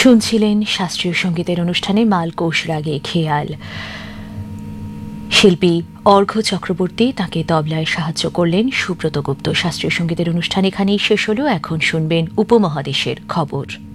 শুনছিলেন শাস্ত্রীয় সঙ্গীতের অনুষ্ঠানে মালকোষ রাগে খেয়াল। শিল্পী অর্ঘ্য চক্রবর্তী তাকে তবলায় সাহায্য করলেন সুব্রত গুপ্ত। শাস্ত্রীয় সঙ্গীতের অনুষ্ঠান এখানেই শেষ হলো। এখন শুনবেন উপমহাদেশের খবর।